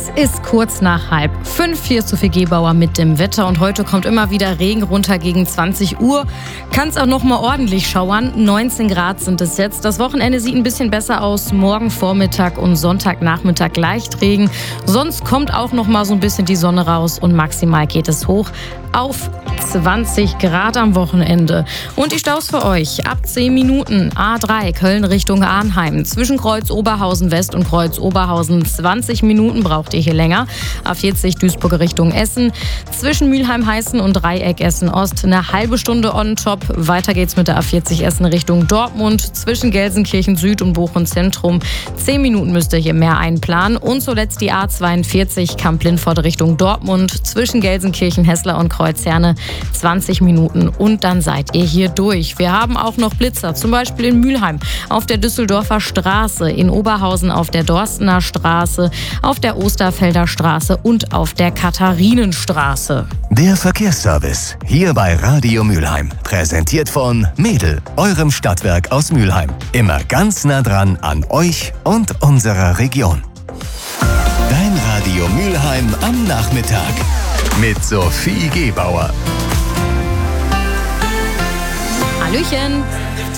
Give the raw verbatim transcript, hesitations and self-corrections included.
ist kurz nach halb fünf. Hier ist Sophie Gebauer mit dem Wetter und heute kommt immer wieder Regen runter gegen zwanzig Uhr. Kann es auch noch mal ordentlich schauern. neunzehn Grad sind es jetzt. Das Wochenende sieht ein bisschen besser aus. Morgen Vormittag und Sonntagnachmittag leicht Regen. Sonst kommt auch noch mal so ein bisschen die Sonne raus und maximal geht es hoch auf zwanzig Grad am Wochenende. Und die Staus für euch ab zehn Minuten. A drei Köln Richtung Arnheim. Zwischen Kreuz Oberhausen West und Kreuz Oberhausen zwanzig Minuten braucht ihr hier länger. A vierzig Duisburg Richtung Essen. Zwischen Mülheim-Heißen und Dreieck Essen-Ost eine halbe Stunde on top. Weiter geht's mit der A vierzig Essen Richtung Dortmund. Zwischen Gelsenkirchen Süd und Bochum Zentrum. zehn Minuten müsst ihr hier mehr einplanen. Und zuletzt die A zweiundvierzig Kamp-Lindfort Richtung Dortmund. Zwischen Gelsenkirchen, Hessler und Kreuzherne zwanzig Minuten und dann seid ihr hier durch. Wir haben auch noch Blitzer, zum Beispiel in Mülheim auf der Düsseldorfer Straße, in Oberhausen auf der Dorstener Straße, auf der Osterfelder Straße und auf der Katharinenstraße. Der Verkehrsservice hier bei Radio Mülheim, präsentiert von Mädel, eurem Stadtwerk aus Mülheim. Immer ganz nah dran an euch und unserer Region. Dein Radio Mülheim am Nachmittag mit Sophie Gebauer. Hallöchen!